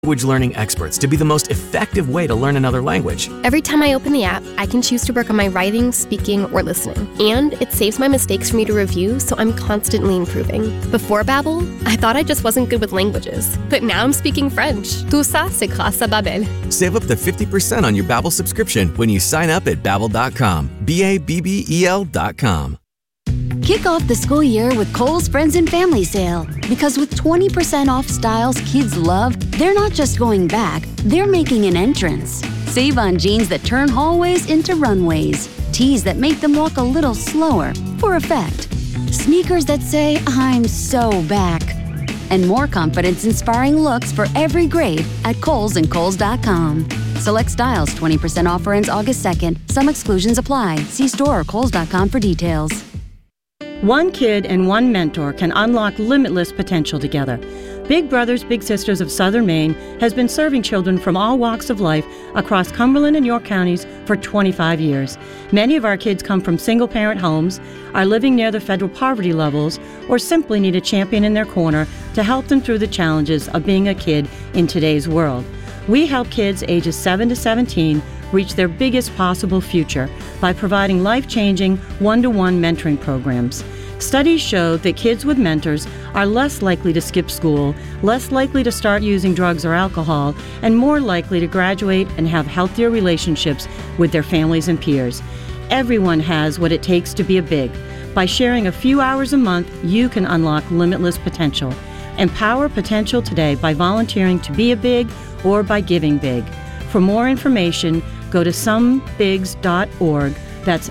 Language learning experts to be the most effective way to learn another language. Every time I open the app, I can choose to work on my writing, speaking, or listening. And it saves my mistakes for me to review, so I'm constantly improving. Before Babbel, I thought I just wasn't good with languages. But now I'm speaking French. Tout ça, c'est grâce à Babbel. Save up to 50% on your Babbel subscription when you sign up at Babbel.com. Babbel.com. Kick off the school year with Kohl's Friends and Family Sale. Because with 20% off styles kids love, they're not just going back, they're making an entrance. Save on jeans that turn hallways into runways. Tees that make them walk a little slower, for effect. Sneakers that say, I'm so back. And more confidence-inspiring looks for every grade at Kohl's and Kohl's.com. Select styles 20% offer ends August 2nd. Some exclusions apply. See store or Kohl's.com for details. One kid and one mentor can unlock limitless potential together. Big Brothers Big Sisters of Southern Maine has been serving children from all walks of life across Cumberland and York counties for 25 years. Many of our kids come from single-parent homes, are living near the federal poverty levels, or simply need a champion in their corner to help them through the challenges of being a kid in today's world. We help kids ages 7 to 17 reach their biggest possible future by providing life-changing one-to-one mentoring programs. Studies show that kids with mentors are less likely to skip school, less likely to start using drugs or alcohol, and more likely to graduate and have healthier relationships with their families and peers. Everyone has what it takes to be a big. By sharing a few hours a month, you can unlock limitless potential. Empower potential today by volunteering to be a big or by giving big. For more information, go to somebigs.org. That's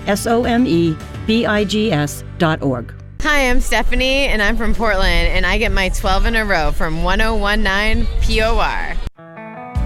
SOMEBIGS.org. Hi, I'm Stephanie, and I'm from Portland, and I get my 12 in a row from 1019 POR.